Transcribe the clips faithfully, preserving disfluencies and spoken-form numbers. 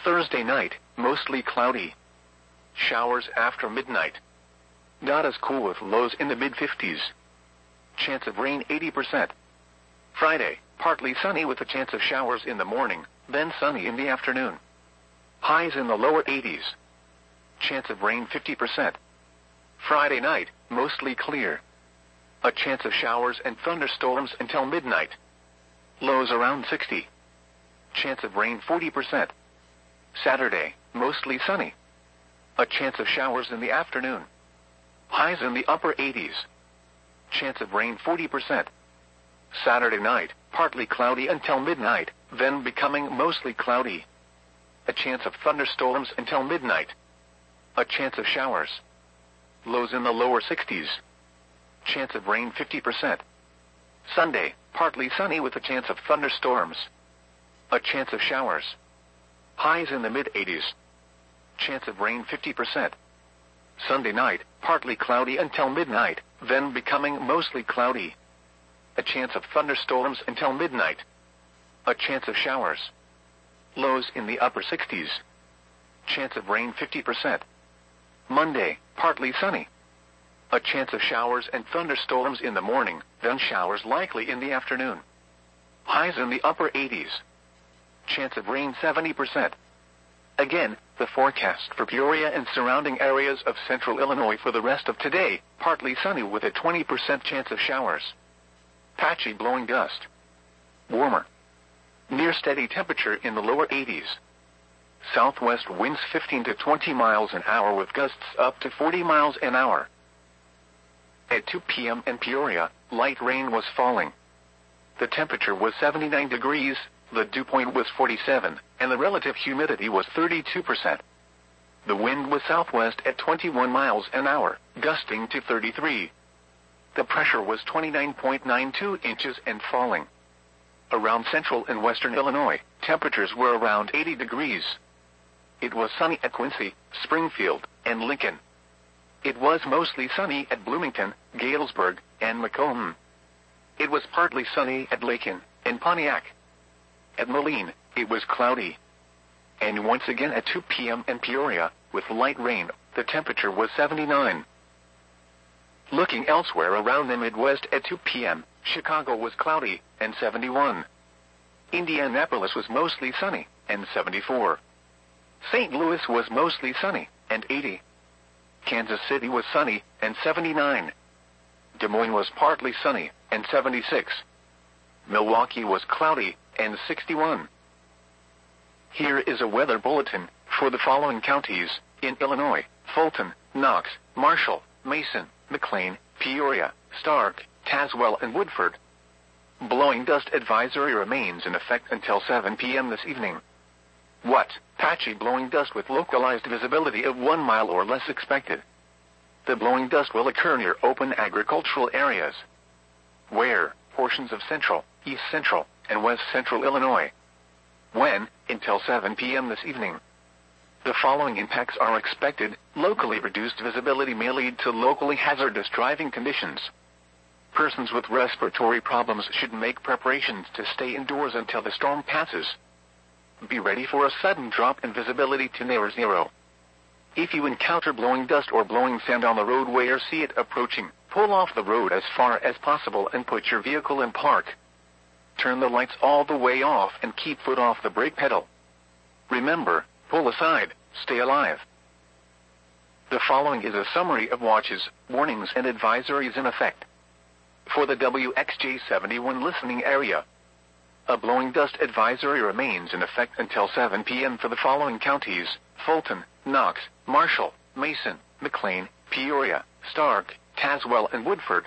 Thursday night, mostly cloudy. Showers after midnight. Not as cool with lows in the mid fifties. Chance of rain eighty percent. Friday, partly sunny with a chance of showers in the morning, then sunny in the afternoon. Highs in the lower eighties. Chance of rain fifty percent. Friday night, mostly clear. A chance of showers and thunderstorms until midnight. Lows around sixty. Chance of rain forty percent. Saturday, mostly sunny. A chance of showers in the afternoon. Highs in the upper eighties. Chance of rain forty percent. Saturday night, partly cloudy until midnight, then becoming mostly cloudy. A chance of thunderstorms until midnight. A chance of showers. Lows in the lower sixties. Chance of rain fifty percent. Sunday, partly sunny with a chance of thunderstorms. A chance of showers. Highs in the mid eighties. Chance of rain fifty percent. Sunday night, partly cloudy until midnight, then becoming mostly cloudy. A chance of thunderstorms until midnight. A chance of showers. Lows in the upper sixties. Chance of rain fifty percent. Monday, partly sunny. A chance of showers and thunderstorms in the morning, then showers likely in the afternoon. Highs in the upper eighties. Chance of rain seventy percent. Again, the forecast for Peoria and surrounding areas of central Illinois for the rest of today, partly sunny with a twenty percent chance of showers. Patchy blowing dust. Warmer. Near steady temperature in the lower eighties. Southwest winds fifteen to twenty miles an hour with gusts up to forty miles an hour. At two p m in Peoria, light rain was falling. The temperature was seventy-nine degrees, the dew point was forty-seven, and the relative humidity was thirty-two percent. The wind was southwest at twenty-one miles an hour, gusting to thirty-three. The pressure was twenty-nine point nine two inches and falling. Around central and western Illinois, temperatures were around eighty degrees. It was sunny at Quincy, Springfield, and Lincoln. It was mostly sunny at Bloomington, Galesburg, and Macomb. It was partly sunny at Lakin and Pontiac. At Moline, it was cloudy. And once again at two p m in Peoria, with light rain, the temperature was seventy-nine. Looking elsewhere around the Midwest at two p m, Chicago was cloudy, and seventy-one. Indianapolis was mostly sunny, and seventy-four. Saint Louis was mostly sunny, and eighty. Kansas City was sunny, and seventy-nine. Des Moines was partly sunny, and seventy-six. Milwaukee was cloudy, and sixty-one. Here is a weather bulletin for the following counties in Illinois: Fulton, Knox, Marshall, Mason, McLean, Peoria, Stark, Tazewell, and Woodford. Blowing dust advisory remains in effect until seven p m this evening. What? Patchy blowing dust with localized visibility of one mile or less expected. The blowing dust will occur near open agricultural areas. Where? Portions of central, east central, and west central Illinois. When? Until seven p m this evening. The following impacts are expected. Locally reduced visibility may lead to locally hazardous driving conditions. Persons with respiratory problems should make preparations to stay indoors until the storm passes. Be ready for a sudden drop in visibility to near zero. If you encounter blowing dust or blowing sand on the roadway or see it approaching, pull off the road as far as possible and put your vehicle in park. Turn the lights all the way off and keep foot off the brake pedal. Remember, pull aside, stay alive. The following is a summary of watches, warnings, and advisories in effect. For the W X J seventy-one listening area, a blowing dust advisory remains in effect until seven p m for the following counties: Fulton, Knox, Marshall, Mason, McLean, Peoria, Stark, Tazewell, and Woodford.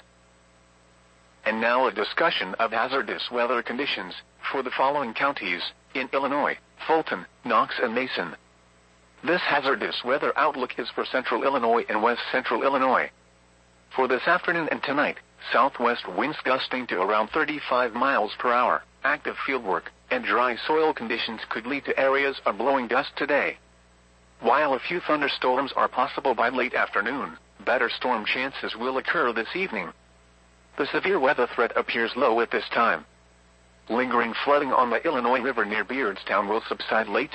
And now a discussion of hazardous weather conditions for the following counties in Illinois: Fulton, Knox, and Mason. This hazardous weather outlook is for central Illinois and west central Illinois. For this afternoon and tonight, southwest winds gusting to around thirty-five miles per hour. Active fieldwork and dry soil conditions could lead to areas of blowing dust today. While a few thunderstorms are possible by late afternoon, better storm chances will occur this evening. The severe weather threat appears low at this time. Lingering flooding on the Illinois River near Beardstown will subside late